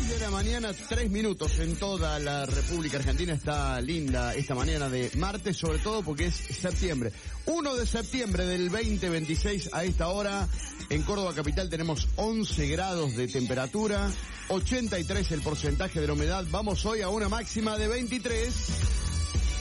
6 de la mañana, 3 minutos en toda la República Argentina. Está linda esta mañana de martes, sobre todo porque es septiembre. 1 de septiembre del 2026 a esta hora. En Córdoba capital tenemos 11 grados de temperatura, 83 el porcentaje de la humedad. Vamos hoy a una máxima de 23.